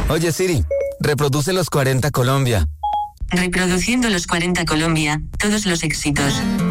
Oye Siri, reproduce los 40 Colombia. Reproduciendo los 40 Colombia, todos los éxitos.